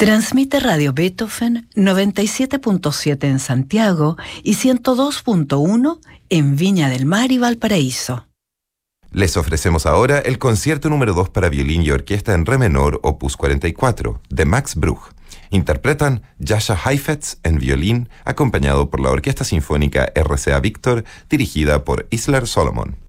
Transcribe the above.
Transmite Radio Beethoven 97.7 en Santiago y 102.1 en Viña del Mar y Valparaíso. Les ofrecemos ahora el concierto número 2 para violín y orquesta en re menor, opus 44, de Max Bruch. Interpretan Jascha Heifetz en violín, acompañado por la Orquesta Sinfónica RCA Victor, dirigida por Isler Solomon.